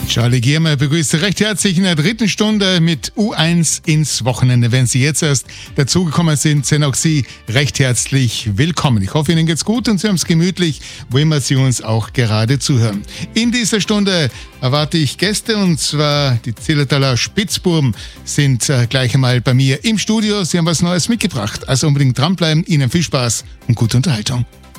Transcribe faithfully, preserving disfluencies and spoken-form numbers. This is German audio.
Charlie Giermeier begrüßt Sie recht herzlich in der dritten Stunde mit U eins ins Wochenende. Wenn Sie jetzt erst dazugekommen sind, sind auch Sie recht herzlich willkommen. Ich hoffe, Ihnen geht's gut und Sie haben es gemütlich, wo immer Sie uns auch gerade zuhören. In dieser Stunde erwarte ich Gäste, und zwar die Zillertaler Spitzbuben sind äh, gleich einmal bei mir im Studio. Sie haben was Neues mitgebracht, also unbedingt dranbleiben. Ihnen viel Spaß und gute Unterhaltung.